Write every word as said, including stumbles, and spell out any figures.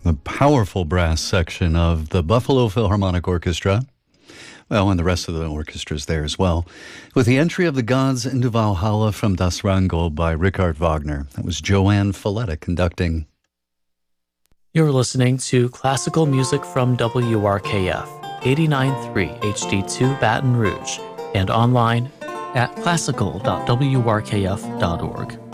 The powerful brass section of the Buffalo Philharmonic Orchestra. Well, and the rest of the orchestra's there as well. With the entry of the Gods into Valhalla from Das Rheingold by Richard Wagner. That was Joanne Folletta conducting. You're listening to classical music from W R K F, eighty-nine point three H D two Baton Rouge, and online at classical dot w r k f dot org.